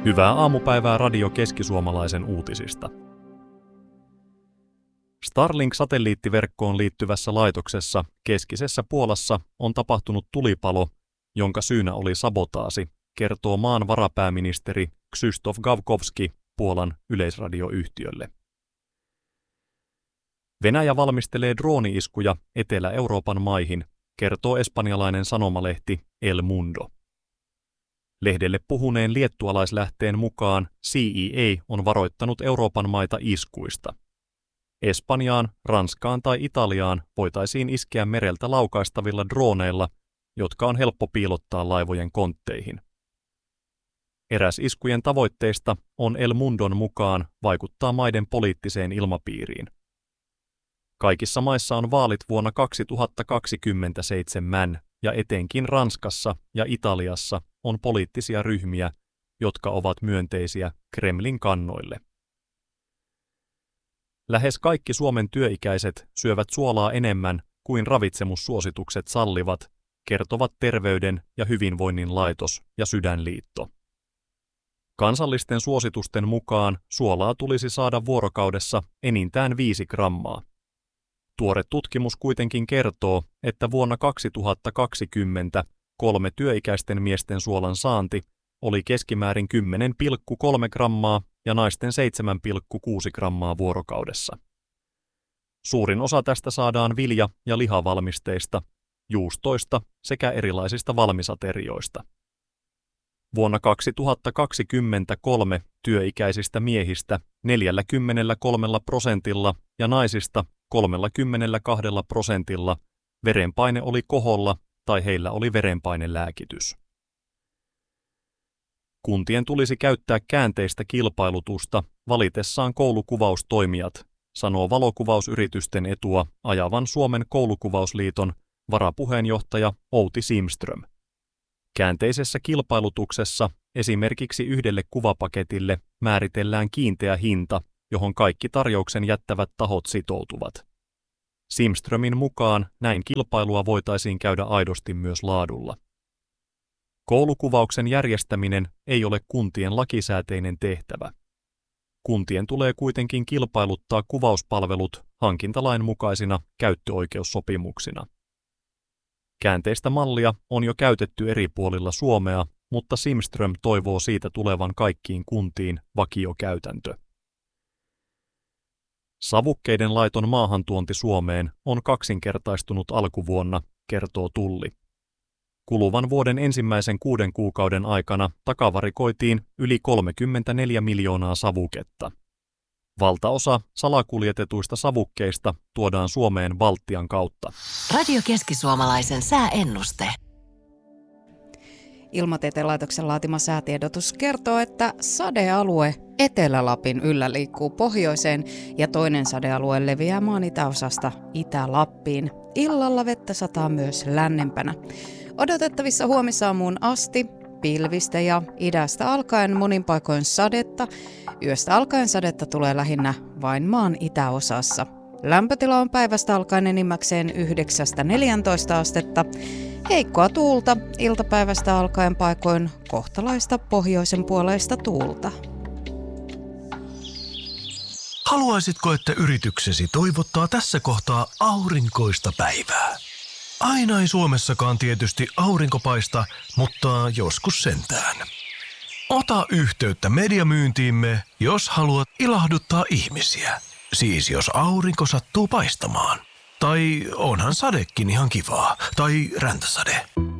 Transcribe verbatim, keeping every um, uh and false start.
Hyvää aamupäivää Radio Keski-Suomalaisen uutisista. Starlink-satelliittiverkkoon liittyvässä laitoksessa keskisessä Puolassa on tapahtunut tulipalo, jonka syynä oli sabotaasi, kertoo maan varapääministeri Krzysztof Gawkowski Puolan yleisradioyhtiölle. Venäjä valmistelee drooni-iskuja Etelä-Euroopan maihin, kertoo espanjalainen sanomalehti El Mundo. Lehdelle puhuneen liettualaislähteen mukaan C I A on varoittanut Euroopan maita iskuista. Espanjaan, Ranskaan tai Italiaan voitaisiin iskeä mereltä laukaistavilla drooneilla, jotka on helppo piilottaa laivojen kontteihin. Eräs iskujen tavoitteista on El Mundon mukaan vaikuttaa maiden poliittiseen ilmapiiriin. Kaikissa maissa on vaalit vuonna kaksituhattakaksikymmentäseitsemän ja etenkin Ranskassa ja Italiassa on poliittisia ryhmiä, jotka ovat myönteisiä Kremlin kannoille. Lähes kaikki Suomen työikäiset syövät suolaa enemmän kuin ravitsemussuositukset sallivat, kertovat Terveyden ja hyvinvoinnin laitos ja Sydänliitto. Kansallisten suositusten mukaan suolaa tulisi saada vuorokaudessa enintään viisi grammaa. Tuore tutkimus kuitenkin kertoo, että vuonna kaksituhattakaksikymmentä kolme työikäisten miesten suolan saanti oli keskimäärin kymmenen pilkku kolme grammaa ja naisten seitsemän pilkku kuusi grammaa vuorokaudessa. Suurin osa tästä saadaan vilja- ja lihavalmisteista, juustoista sekä erilaisista valmisaterioista. Vuonna kaksituhattakaksikymmentäkolme työikäisistä miehistä neljäkymmentäkolme prosentilla ja naisista kolmekymmentäkaksi prosentilla verenpaine oli koholla tai heillä oli verenpainelääkitys. Kuntien tulisi käyttää käänteistä kilpailutusta valitessaan koulukuvaustoimijat, sanoo valokuvausyritysten etua ajavan Suomen koulukuvausliiton varapuheenjohtaja Outi Simström. Käänteisessä kilpailutuksessa esimerkiksi yhdelle kuvapaketille määritellään kiinteä hinta, johon kaikki tarjouksen jättävät tahot sitoutuvat. Simströmin mukaan näin kilpailua voitaisiin käydä aidosti myös laadulla. Koulukuvauksen järjestäminen ei ole kuntien lakisääteinen tehtävä. Kuntien tulee kuitenkin kilpailuttaa kuvauspalvelut hankintalain mukaisina käyttöoikeussopimuksina. Käänteistä mallia on jo käytetty eri puolilla Suomea, mutta Simström toivoo siitä tulevan kaikkiin kuntiin vakiokäytäntö. Savukkeiden laiton maahantuonti Suomeen on kaksinkertaistunut alkuvuonna, kertoo Tulli. Kuluvan vuoden ensimmäisen kuuden kuukauden aikana takavarikoitiin yli kolmekymmentäneljä miljoonaa savuketta. Valtaosa salakuljetetuista savukkeista tuodaan Suomeen Baltian kautta. Radio Keski-Suomalaisen sääennuste. Ilmatieteen laitoksen laatima säätiedotus kertoo, että sadealue Etelä-Lapin yllä liikkuu pohjoiseen ja toinen sadealue leviää maan itäosasta Itä-Lappiin. Illalla vettä sataa myös lännempänä. Odotettavissa huomisaamuun asti pilvistä ja idästä alkaen monin paikoin sadetta. Yöstä alkaen sadetta tulee lähinnä vain maan itäosassa. Lämpötila on päivästä alkaen enimmäkseen yhdeksästä neljääntoista astetta. Heikkoa tuulta iltapäivästä alkaen paikoin kohtalaista pohjoisen puoleista tuulta. Haluaisitko, että yrityksesi toivottaa tässä kohtaa aurinkoista päivää? Aina ei Suomessakaan tietysti aurinko paista, mutta joskus sentään. Ota yhteyttä mediamyyntiimme, jos haluat ilahduttaa ihmisiä. Siis jos aurinko sattuu paistamaan. Tai onhan sadekin ihan kivaa. Tai räntäsade.